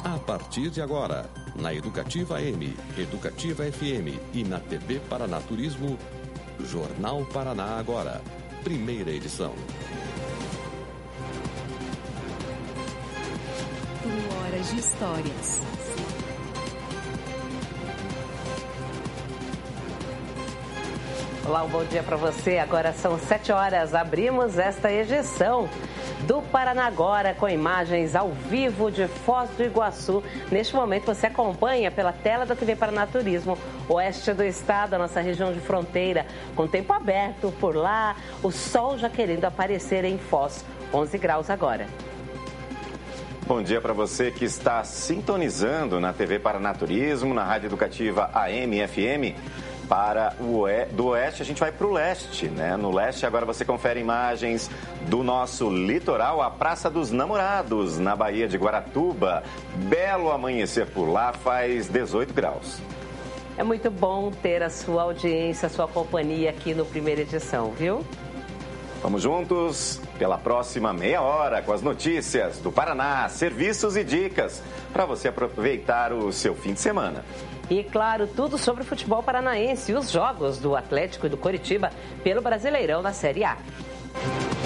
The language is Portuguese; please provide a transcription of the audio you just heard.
A partir de agora, na Educativa M, Educativa FM e na TV Paraná Turismo, Jornal Paraná Agora, primeira edição. Horas de histórias. Olá, um bom dia para você. Agora são 7 horas. Abrimos esta edição do Paraná Agora com imagens ao vivo de Foz do Iguaçu. Neste momento você acompanha pela tela da TV Paraná Turismo, oeste do estado, a nossa região de fronteira, com tempo aberto por lá, o sol já querendo aparecer em Foz. 11 graus agora. Bom dia para você que está sintonizando na TV Paraná Turismo, na Rádio Educativa AM e FM. Do oeste a gente vai para o leste, né? No leste agora você confere imagens do nosso litoral, a Praça dos Namorados, na Baía de Guaratuba. Belo amanhecer por lá, faz 18 graus. É muito bom ter a sua audiência, a sua companhia aqui no Primeira Edição, viu? Vamos juntos pela próxima meia hora com as notícias do Paraná, serviços e dicas para você aproveitar o seu fim de semana. E, claro, tudo sobre o futebol paranaense e os jogos do Atlético e do Coritiba pelo Brasileirão na Série A.